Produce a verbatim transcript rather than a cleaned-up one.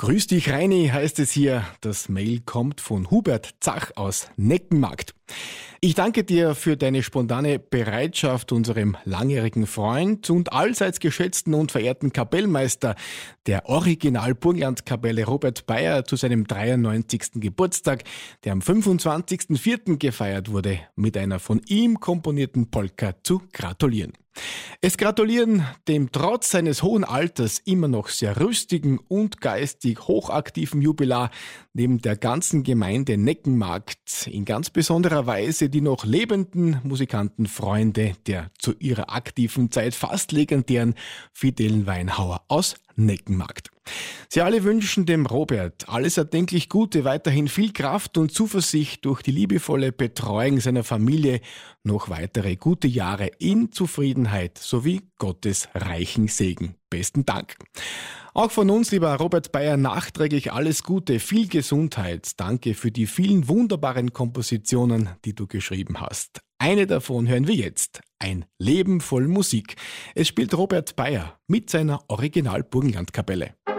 Grüß dich, Reini, heißt es hier. Das Mail kommt von Hubert Zach aus Neckenmarkt. Ich danke dir für deine spontane Bereitschaft, unserem langjährigen Freund und allseits geschätzten und verehrten Kapellmeister der Original-Burgenlandkapelle Robert Beyer zu seinem dreiundneunzigsten Geburtstag, der am fünfundzwanzigsten vierten gefeiert wurde, mit einer von ihm komponierten Polka zu gratulieren. Es gratulieren dem trotz seines hohen Alters immer noch sehr rüstigen und geistig hochaktiven Jubilar neben der ganzen Gemeinde Neckenmarkt in ganz besonderer Weise die noch lebenden Musikantenfreunde der zu ihrer aktiven Zeit fast legendären Fidelen Weinhauer aus Neckenmarkt. Sie alle wünschen dem Robert alles erdenklich Gute, weiterhin viel Kraft und Zuversicht durch die liebevolle Betreuung seiner Familie, noch weitere gute Jahre in Zufriedenheit sowie Gottes reichen Segen. Besten Dank. Auch von uns, lieber Robert Beyer, nachträglich alles Gute, viel Gesundheit. Danke für die vielen wunderbaren Kompositionen, die du geschrieben hast. Eine davon hören wir jetzt. Ein Leben voll Musik. Es spielt Robert Beyer mit seiner Original-Burgenlandkapelle.